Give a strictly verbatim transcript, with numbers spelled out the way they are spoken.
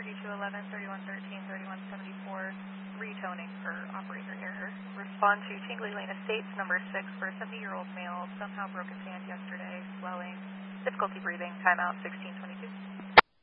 thirty-two eleven, thirty-one thirteen, thirty-one seventy-four, retoning for operator error. Respond to Tingley Lane Estates, number six, for a seventy-year-old male, somehow broke his hand yesterday, swelling, difficulty breathing, timeout sixteen twenty-two.